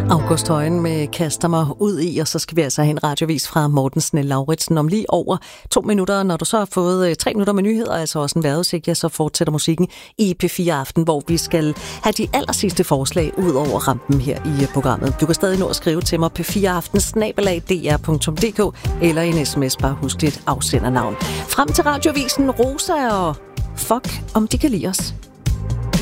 August Højen med Kaster mig ud i, og så skal vi altså have en radiovis fra Morten Snell-Lauritsen om lige over 2 minutter. Når du så har fået 3 minutter med nyheder, altså også en vejrudsigt, ja, så fortsætter musikken i P4 Aften, hvor vi skal have de allersidste forslag ud over rampen her i programmet. Du kan stadig nå at skrive til mig p4aften@dr.dk eller i en sms, bare husk dit afsendernavn. Frem til radiovisen Rosa og fuck, om de kan lide os.